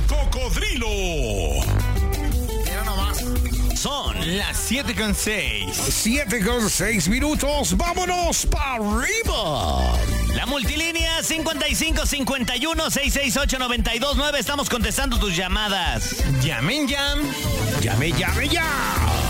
cocodrilo. Mira nomás. Son las 7:06. 7:06 minutos. ¡Vámonos para arriba! La multilínea 5551-668-929. Estamos contestando tus llamadas. Llamen. Llame ya.